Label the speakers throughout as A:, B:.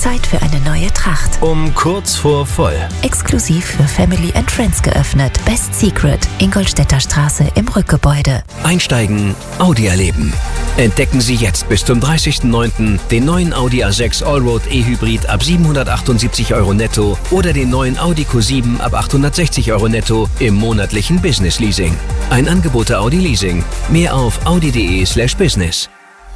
A: Zeit für eine neue Tracht.
B: Um kurz vor voll.
A: Exklusiv für Family and Friends geöffnet. Best Secret, Ingolstädter Straße im Rückgebäude.
B: Einsteigen, Audi erleben. Entdecken Sie jetzt bis zum 30.09. den neuen Audi A6 Allroad E-Hybrid ab 778 € netto oder den neuen Audi Q7 ab 860 € netto im monatlichen Business Leasing. Ein Angebot der Audi Leasing. Mehr auf audi.de/business.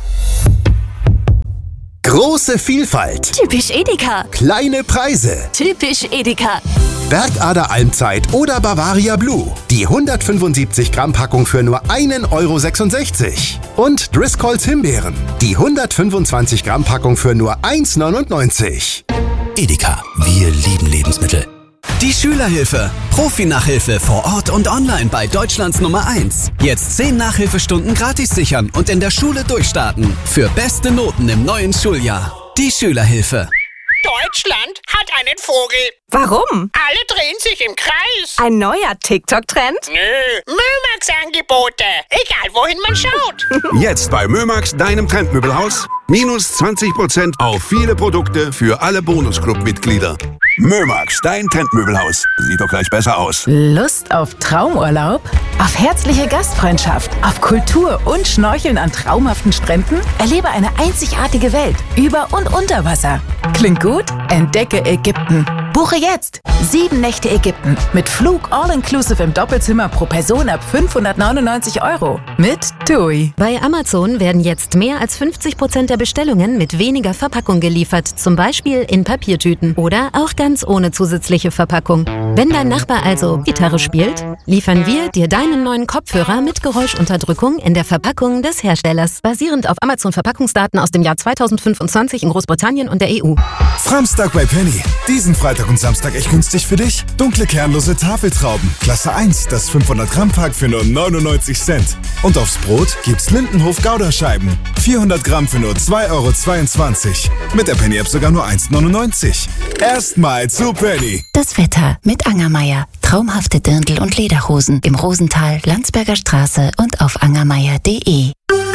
C: Große Vielfalt.
D: Typisch Edeka.
C: Kleine Preise.
D: Typisch Edeka.
C: Bergader Almzeit oder Bavaria Blue. Die 175 Gramm Packung für nur 1,66 €. Und Driscolls Himbeeren. Die 125 Gramm Packung für nur 1,99 €.
E: Edeka, wir lieben Lebensmittel. Die Schülerhilfe. Profi-Nachhilfe vor Ort und online bei Deutschlands Nummer 1. Jetzt 10 Nachhilfestunden gratis sichern und in der Schule durchstarten. Für beste Noten im neuen Schuljahr. Die Schülerhilfe.
F: Deutschland hat einen Vogel.
D: Warum?
F: Alle drehen sich im Kreis.
D: Ein neuer TikTok-Trend?
F: Nö, Mömax-Angebote. Egal, wohin man schaut.
G: Jetzt bei Mömax, deinem Trendmöbelhaus. Minus 20% auf viele Produkte für alle Bonusclub-Mitglieder. Mömax, dein Trendmöbelhaus. Sieht doch gleich besser aus.
H: Lust auf Traumurlaub? Auf herzliche Gastfreundschaft? Auf Kultur und Schnorcheln an traumhaften Stränden? Erlebe eine einzigartige Welt über und unter Wasser. Klingt gut? Entdecke Ägypten. Buche jetzt 7 Nächte Ägypten mit Flug all-inclusive im Doppelzimmer pro Person ab 599 € mit TUI.
I: Bei Amazon werden jetzt mehr als 50% der Bestellungen mit weniger Verpackung geliefert, zum Beispiel in Papiertüten oder auch ganz ohne zusätzliche Verpackung. Wenn dein Nachbar also Gitarre spielt, liefern wir dir deinen neuen Kopfhörer mit Geräuschunterdrückung in der Verpackung des Herstellers, basierend auf Amazon-Verpackungsdaten aus dem Jahr 2025 in Großbritannien und der EU.
J: Samstag bei Penny. Diesen Freitag und Samstag echt günstig für dich. Dunkle kernlose Tafeltrauben, Klasse 1, das 500 Gramm Pack für nur 99 Cent. Und aufs Brot gibt's Lindenhof Gouda-Scheiben. 400 Gramm für nur 2,22 €. Mit der Penny-App sogar nur 1,99 €. Erstmal zu Penny.
A: Das Wetter mit Angermeier. Traumhafte Dirndl- und Lederhosen im Rosental, Landsberger Straße und auf angermeier.de.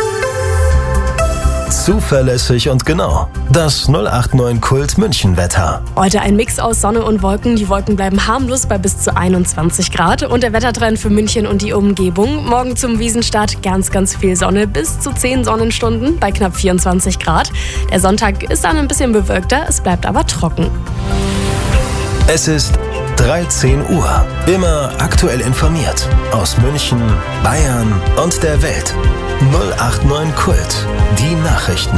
B: Zuverlässig und genau. Das 089 Kult München Wetter.
K: Heute ein Mix aus Sonne und Wolken. Die Wolken bleiben harmlos bei bis zu 21 Grad. Und der Wettertrend für München und die Umgebung. Morgen zum Wiesenstart ganz viel Sonne. Bis zu 10 Sonnenstunden bei knapp 24 Grad. Der Sonntag ist dann ein bisschen bewölkter. Es bleibt aber trocken.
B: Es ist 13 Uhr. Immer aktuell informiert. Aus München, Bayern und der Welt. 089 Kult. Die Nachrichten.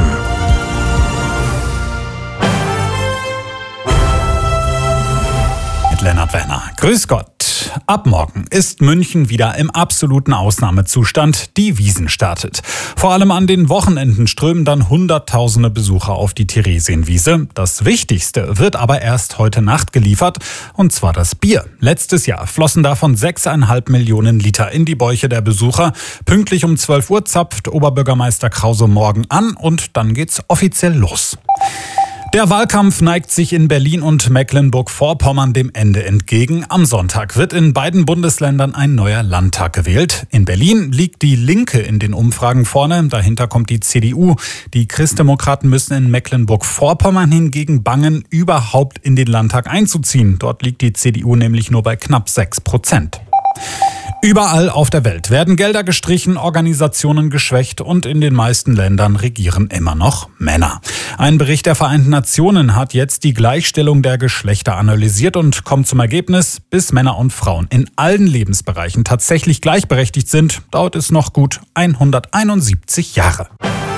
L: Mit Lennart Werner. Grüß Gott. Ab morgen ist München wieder im absoluten Ausnahmezustand. Die Wiesn startet. Vor allem an den Wochenenden strömen dann Hunderttausende Besucher auf die Theresienwiese. Das Wichtigste wird aber erst heute Nacht geliefert, und zwar das Bier. Letztes Jahr flossen davon 6,5 Millionen Liter in die Bäuche der Besucher. Pünktlich um 12 Uhr zapft Oberbürgermeister Krause morgen an und dann geht's offiziell los. Der Wahlkampf neigt sich in Berlin und Mecklenburg-Vorpommern dem Ende entgegen. Am Sonntag wird in beiden Bundesländern ein neuer Landtag gewählt. In Berlin liegt die Linke in den Umfragen vorne. Dahinter kommt die CDU. Die Christdemokraten müssen in Mecklenburg-Vorpommern hingegen bangen, überhaupt in den Landtag einzuziehen. Dort liegt die CDU nämlich nur bei knapp 6%. Überall auf der Welt werden Gelder gestrichen, Organisationen geschwächt und in den meisten Ländern regieren immer noch Männer. Ein Bericht der Vereinten Nationen hat jetzt die Gleichstellung der Geschlechter analysiert und kommt zum Ergebnis, bis Männer und Frauen in allen Lebensbereichen tatsächlich gleichberechtigt sind, dauert es noch gut 171 Jahre.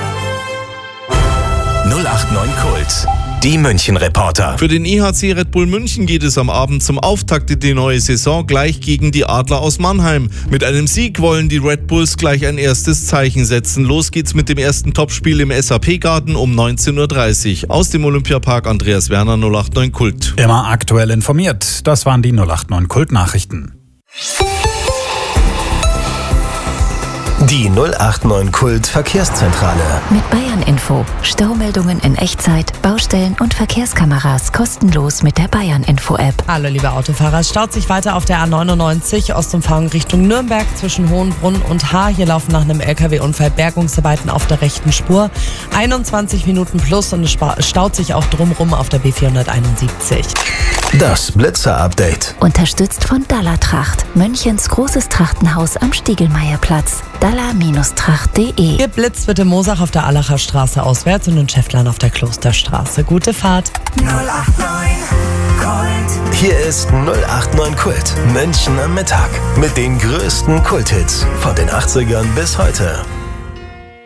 B: 089 Kult. Die München-Reporter.
M: Für den EHC Red Bull München geht es am Abend zum Auftakt in die neue Saison gleich gegen die Adler aus Mannheim. Mit einem Sieg wollen die Red Bulls gleich ein erstes Zeichen setzen. Los geht's mit dem ersten Topspiel im SAP-Garten um 19:30 Uhr. Aus dem Olympiapark Andreas Werner, 089 Kult.
L: Immer aktuell informiert. Das waren die 089 Kult-Nachrichten.
N: Die 089 Kult Verkehrszentrale.
A: Mit Bayern Info. Staumeldungen in Echtzeit, Baustellen und Verkehrskameras kostenlos mit der Bayern Info App.
O: Hallo liebe Autofahrer, es staut sich weiter auf der A99 Ostumfahrung Richtung Nürnberg zwischen Hohenbrunn und Haar. Hier laufen nach einem LKW-Unfall Bergungsarbeiten auf der rechten Spur. 21 Minuten plus und es staut sich auch drumrum auf der B471.
N: Das Blitzer-Update.
A: Unterstützt von Dallatracht. Münchens großes Trachtenhaus am Stiegelmeierplatz. Dalla-tracht.de.
O: Geblitzt wird in Moosach auf der Allacher Straße auswärts und in Schäftlern auf der Klosterstraße. Gute Fahrt.
N: 089 Kult. Hier ist 089 Kult. München am Mittag. Mit den größten Kulthits von den 80ern bis heute.